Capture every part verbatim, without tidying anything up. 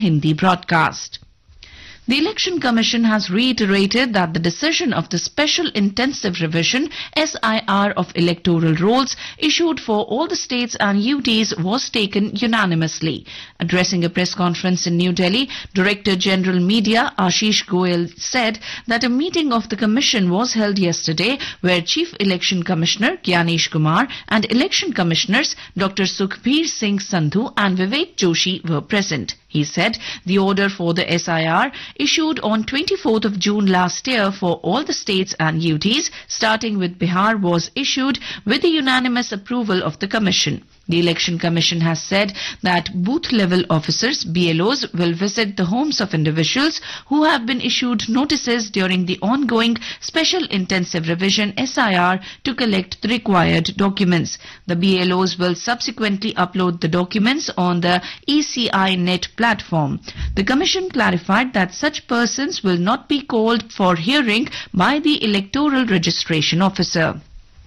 Hindi broadcast. The Election Commission has reiterated that the decision of the Special Intensive Revision S I R of electoral rolls issued for all the states and U Ts was taken unanimously. Addressing a press conference in New Delhi, Director General Media Ashish Goyal said that a meeting of the Commission was held yesterday where Chief Election Commissioner Gyanesh Kumar and Election Commissioners Doctor Sukhbir Singh Sandhu and Vivek Joshi were present. He said the order for the S I R issued on twenty-fourth of June last year for all the states and U Ts, starting with Bihar, was issued with the unanimous approval of the Commission. The Election Commission has said that booth-level officers, B L Os, will visit the homes of individuals who have been issued notices during the ongoing Special Intensive Revision S I R to collect the required documents. The B L Os will subsequently upload the documents on the E C I Net platform. The Commission clarified that such persons will not be called for hearing by the Electoral Registration Officer.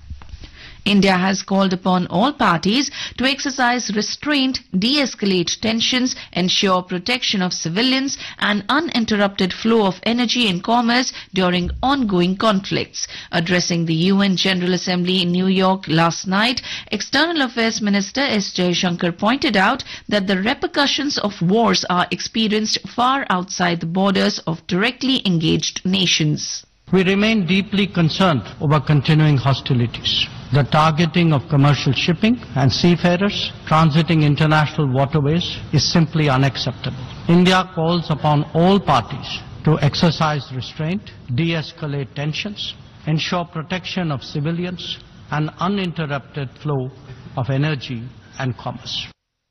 India has called upon all parties to exercise restraint, de-escalate tensions, ensure protection of civilians and uninterrupted flow of energy and commerce during ongoing conflicts. Addressing the U N General Assembly in New York last night, External Affairs Minister S. Jaishankar pointed out that the repercussions of wars are experienced far outside the borders of directly engaged nations. We remain deeply concerned over continuing hostilities. The targeting of commercial shipping and seafarers transiting international waterways is simply unacceptable. India calls upon all parties to exercise restraint, de-escalate tensions, ensure protection of civilians and uninterrupted flow of energy and commerce.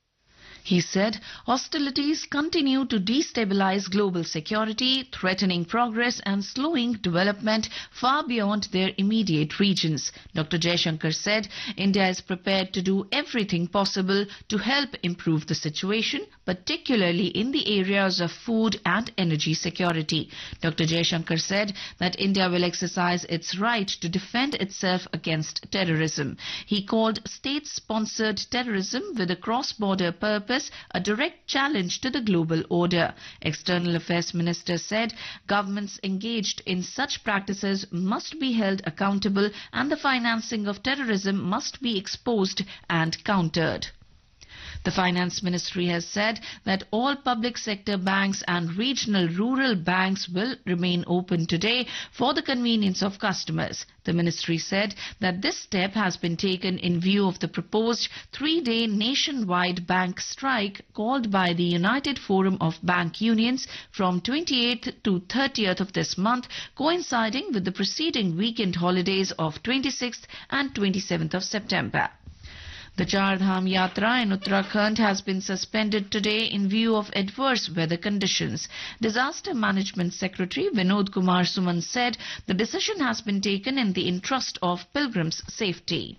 He said hostilities continue to destabilize global security, threatening progress and slowing development far beyond their immediate regions. Doctor Jaishankar said India is prepared to do everything possible to help improve the situation, particularly in the areas of food and energy security. Doctor Jaishankar said that India will exercise its right to defend itself against terrorism. He called state-sponsored terrorism with a cross-border purpose a direct challenge to the global order. External Affairs Minister said governments engaged in such practices must be held accountable and the financing of terrorism must be exposed and countered. The Finance Ministry has said that all public sector banks and regional rural banks will remain open today for the convenience of customers. The ministry said that this step has been taken in view of the proposed three-day nationwide bank strike called by the United Forum of Bank Unions from twenty-eighth to thirtieth of this month, coinciding with the preceding weekend holidays of twenty-sixth and twenty-seventh of September. The Char Dham Yatra in Uttarakhand has been suspended today in view of adverse weather conditions. Disaster Management Secretary Vinod Kumar Suman said the decision has been taken in the interest of pilgrims' safety.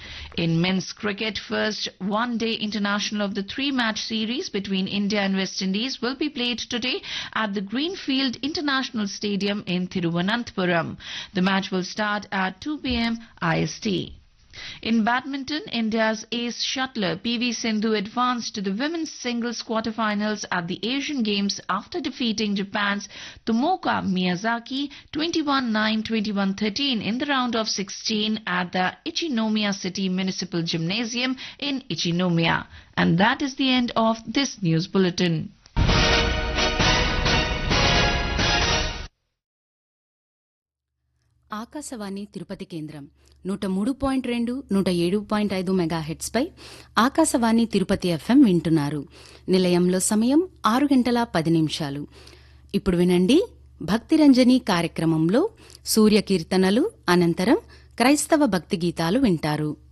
In men's cricket, first one-day international of the three-match series between India and West Indies will be played today at the Greenfield International Stadium in Thiruvananthapuram. The match will start at two p m I S T. In badminton, India's ace shuttler P V Sindhu advanced to the women's singles quarterfinals at the Asian Games after defeating Japan's Tomoka Miyazaki twenty-one nine, twenty-one thirteen in the round of sixteen at the Ichinomiya City Municipal Gymnasium in Ichinomiya. And that is the end of this news bulletin. Akashvani Tirupati కేంద్రం నూట మూడు point రెండు నూట ఏడు point ఐదు megahertz పై Akashvani Tirupati FM వింటున్నారు. నిలయంలో సమయం ఆరు గంటల పది నిమిషాలు. ఇప్పుడు వినండి భక్తిరంజని కార్యక్రమంలో సూర్యకీర్తనలు అనంతరం క్రైస్తవ భక్తి గీతాలు వింటారు.